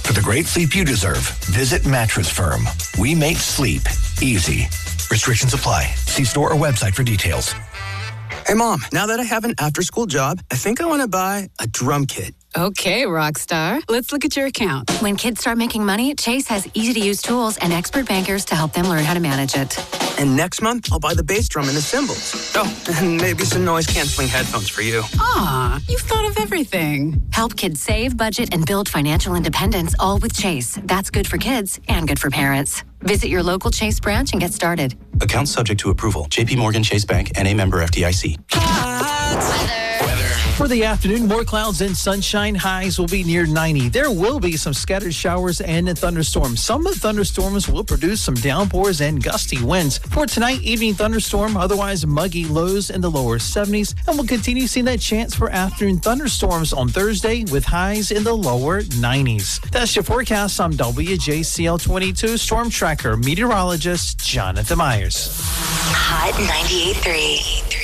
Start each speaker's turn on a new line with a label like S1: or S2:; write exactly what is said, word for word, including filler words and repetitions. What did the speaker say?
S1: For the great sleep you deserve, visit Mattress Firm. We make sleep easy. Restrictions apply. See store or website for details.
S2: Hey, Mom, now that I have an after-school job, I think I want to buy a drum kit.
S3: Okay, rock star. Let's look at your account.
S4: When kids start making money, Chase has easy-to-use tools and expert bankers to help them learn how to manage it.
S2: And next month, I'll buy the bass drum and the cymbals. Oh, and maybe some noise-canceling headphones for you.
S3: Aw, you've thought of everything.
S4: Help kids save, budget, and build financial independence, all with Chase. That's good for kids and good for parents. Visit your local Chase branch and get started.
S5: Account subject to approval. J P Morgan Chase Bank and a member F D I C.
S6: For the afternoon, more clouds and sunshine. Highs will be near ninety. There will be some scattered showers and thunderstorms. Some of the thunderstorms will produce some downpours and gusty winds. For tonight, evening thunderstorm, otherwise muggy lows in the lower seventies. And we'll continue seeing that chance for afternoon thunderstorms on Thursday with highs in the lower nineties. That's your forecast. I'm W J C L twenty-two Storm Tracker meteorologist Jonathan Myers.
S7: Hot ninety-eight point three.